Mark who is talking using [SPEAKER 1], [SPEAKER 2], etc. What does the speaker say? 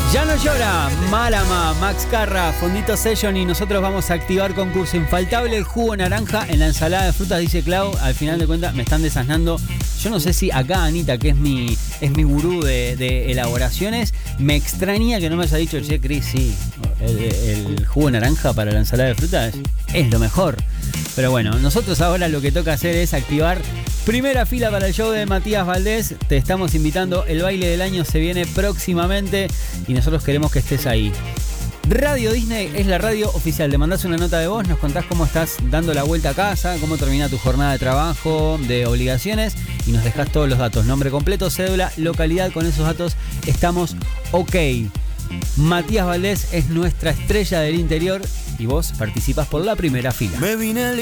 [SPEAKER 1] Ya no llora, Malama, Max Carra, Fondito Session, y nosotros vamos a activar concurso infaltable, el jugo naranja en la ensalada de frutas, dice Clau. Al final de cuentas me están desasnando. Yo no sé si acá Anita, que es mi gurú de elaboraciones, me extraña que no me haya dicho, che, Cris, sí, el jugo naranja para la ensalada de frutas es lo mejor. Pero bueno, nosotros ahora lo que toca hacer es activar primera fila para el show de Matías Valdés. Te estamos invitando, el baile del año se viene próximamente y nosotros queremos que estés ahí. Radio Disney es la radio oficial. Te mandás una nota de voz, nos contás cómo estás dando la vuelta a casa, cómo termina tu jornada de trabajo, de obligaciones, y nos dejás todos los datos, nombre completo, cédula, localidad. Con esos datos estamos ok. Matías Valdés es nuestra estrella del interior y vos participás por la primera fila.